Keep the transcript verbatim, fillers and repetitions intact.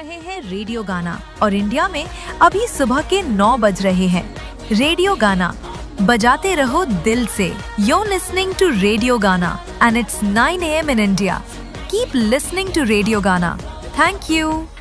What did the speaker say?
रहे हैं रेडियो गाना और इंडिया में अभी सुबह के नौ बज रहे हैं। रेडियो गाना बजाते रहो दिल से। You're listening to रेडियो गाना and it's nine a m in India. Keep listening to radio गाना. Thank you.